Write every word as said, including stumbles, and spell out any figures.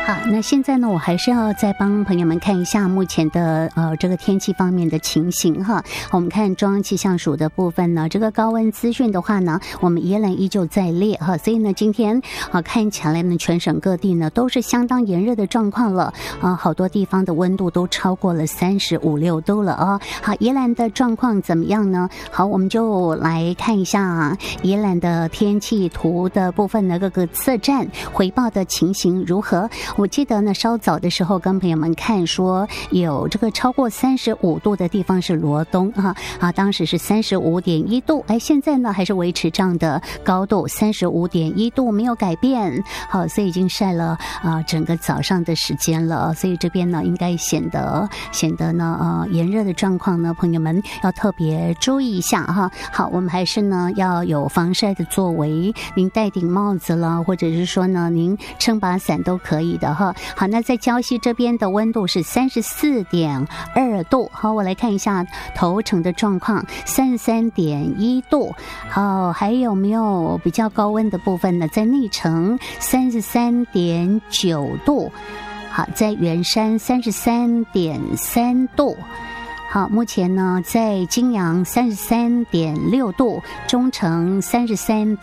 好，那现在呢，我还是要再帮朋友们看一下目前的呃这个天气方面的情形哈。我们看中央气象署的部分呢，这个高温资讯的话呢，我们宜兰依旧在列哈，所以呢，今天啊看起来呢，全省各地呢都是相当炎热的状况了啊，好多地方的温度都超过了三十五六度了啊。好，宜兰的状况怎么样呢？好，我们就来看一下宜兰的天气图的部分的各个测站回报的情形如何。我记得呢，稍早的时候跟朋友们看说，有这个超过三十五度的地方是罗东啊啊，当时是三十五点一度，哎，现在呢还是维持这样的高度，三十五点一度没有改变。好，所以已经晒了啊整个早上的时间了，所以这边呢应该显得显得呢呃炎热的状况呢，朋友们要特别注意一下哈。好，我们还是呢要有防晒的作为，您戴顶帽子了，或者是说呢您撑把伞都可以的哈。好，那在礁溪这边的温度是三十四点二度。好，我来看一下头城的状况，三十三点一度。好，还有没有比较高温的部分呢？在内城三十三点九度。好，在圆山三十三点三度。好，目前呢在金阳三十三点六度，中城三十三